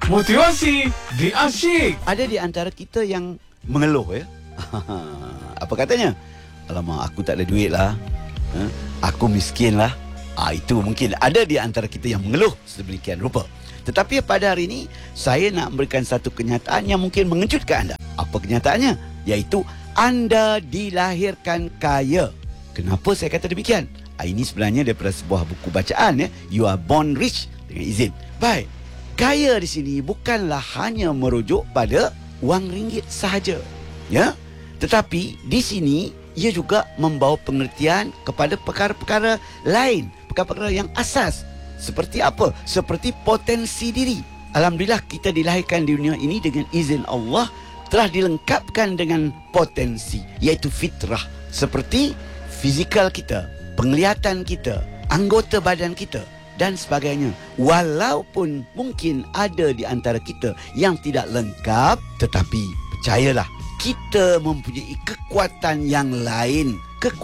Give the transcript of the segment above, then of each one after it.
Motivasi di Asyik. Ada di antara kita yang mengeluh ya. Apa katanya? Alamak, aku tak ada duit lah. Aku miskin lah. Itu mungkin ada di antara kita yang mengeluh sedemikian rupa. Tetapi pada hari ini saya nak memberikan satu kenyataan yang mungkin mengejutkan anda. Apa kenyataannya? Iaitu anda dilahirkan kaya. Kenapa saya kata demikian? Ini sebenarnya daripada sebuah buku bacaan ya. You are born rich, dengan izin. Baik. Kaya di sini bukanlah hanya merujuk pada wang ringgit sahaja, ya. Tetapi di sini ia juga membawa pengertian kepada perkara-perkara lain, perkara-perkara yang asas. Seperti apa? Seperti potensi diri. Alhamdulillah kita dilahirkan di dunia ini dengan izin Allah telah dilengkapkan dengan potensi, iaitu fitrah. Seperti fizikal kita, penglihatan kita, anggota badan kita dan sebagainya. Walaupun mungkin ada di antara kita yang tidak lengkap, tetapi percayalah, kita mempunyai kekuatan yang lain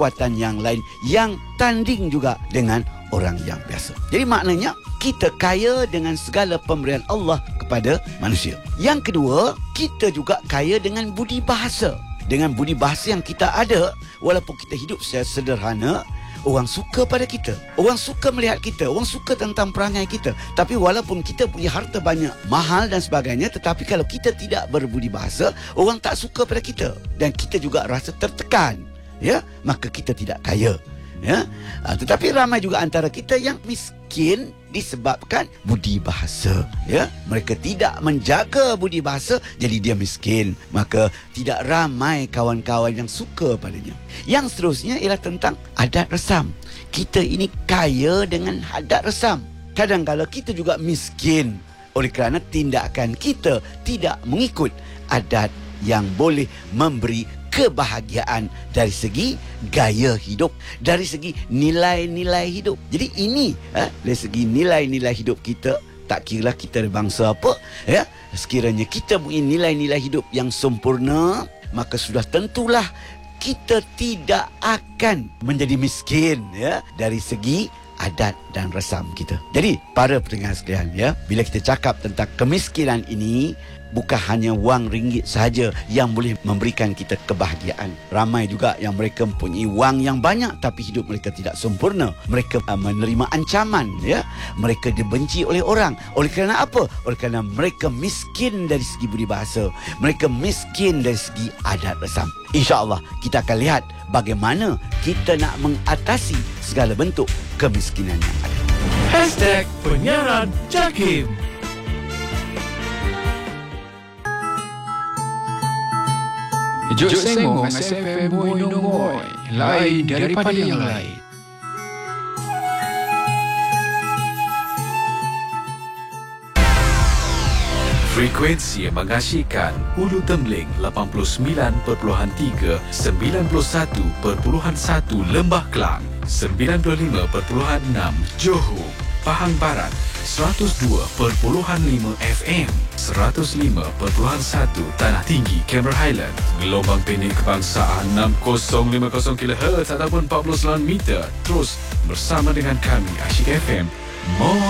yang tanding juga dengan orang yang biasa. Jadi maknanya kita kaya dengan segala pemberian Allah kepada manusia. Yang kedua, kita juga kaya dengan budi bahasa. Dengan budi bahasa yang kita ada, walaupun kita hidup secara sederhana, orang suka pada kita, orang suka melihat kita, orang suka tentang perangai kita. Tapi walaupun kita punya harta banyak, mahal dan sebagainya, tetapi kalau kita tidak berbudi bahasa, orang tak suka pada kita dan kita juga rasa tertekan, ya, maka kita tidak kaya, ya. Tetapi ramai juga antara kita yang miskin disebabkan budi bahasa, ya. Mereka tidak menjaga budi bahasa, jadi dia miskin. Maka tidak ramai kawan-kawan yang suka padanya. Yang seterusnya ialah tentang adat resam. Kita ini kaya dengan adat resam. Kadang-kadang kita juga miskin oleh kerana tindakan kita tidak mengikut adat yang boleh memberi kebahagiaan dari segi gaya hidup, dari segi nilai-nilai hidup. Jadi ini dari segi nilai-nilai hidup kita, tak kiralah kita dari bangsa apa, ya, sekiranya kita punya nilai-nilai hidup yang sempurna, maka sudah tentulah kita tidak akan menjadi miskin, ya, dari segi adat dan resam kita. Jadi para pendengar sekalian, ya, bila kita cakap tentang kemiskinan ini, bukan hanya wang ringgit sahaja yang boleh memberikan kita kebahagiaan. Ramai juga yang mereka mempunyai wang yang banyak tapi hidup mereka tidak sempurna. Mereka menerima ancaman, ya. Mereka dibenci oleh orang. Oleh kerana apa? Oleh kerana mereka miskin dari segi budi bahasa. Mereka miskin dari segi adat resam. InsyaAllah kita akan lihat bagaimana kita nak mengatasi segala bentuk kemiskinan yang ada. #penyiaran Jakim. Jom sengong SFM Boy No Boy, lain daripada yang lain. Frekuensi yang mengasyikkan. Hulu Temling 89.3, 91.1 Lembah Kelang, 95.6 Johor, Pahang Barat, 102.5 FM, 105.1 Tanah Tinggi, Cameron Highland, gelombang pendek kebangsaan 6050 kHz ataupun 49 meter. Terus bersama dengan kami Asyik FM.